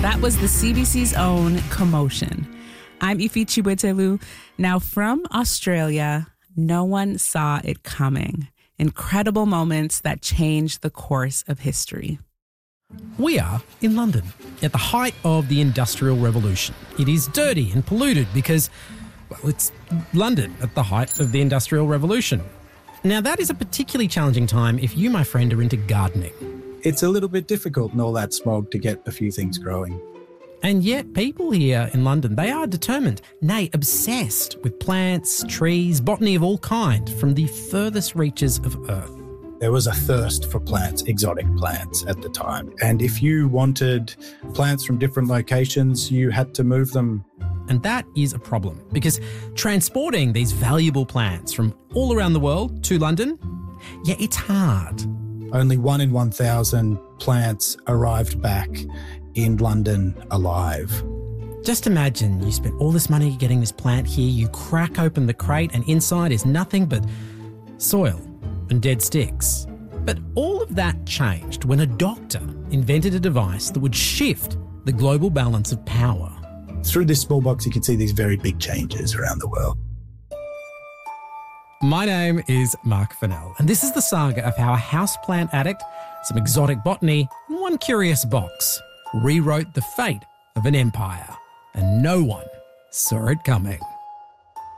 That was the CBC's own Commotion. I'm Ifi Chiwetelu. Now from Australia, no one saw it coming. Incredible moments that changed the course of history. We are in London, at the height of the Industrial Revolution. It is dirty and polluted because, well, it's London at the height of the Industrial Revolution. Now, that is a particularly challenging time if you, my friend, are into gardening. It's a little bit difficult in all that smog to get a few things growing. And yet people here in London, they are determined, nay, obsessed with plants, trees, botany of all kind from the furthest reaches of Earth. There was a thirst for plants, exotic plants at the time. And if you wanted plants from different locations, you had to move them. And that is a problem because transporting these valuable plants from all around the world to London, yeah, it's hard. Only 1 in 1,000 plants arrived back in London alive. Just imagine you spent all this money getting this plant here, you crack open the crate and inside is nothing but soil and dead sticks. But all of that changed when a doctor invented a device that would shift the global balance of power. Through this small box, you can see these very big changes around the world. My name is Mark Fennell, and this is the saga of how a houseplant addict, some exotic botany, and one curious box rewrote the fate of an empire, and no one saw it coming.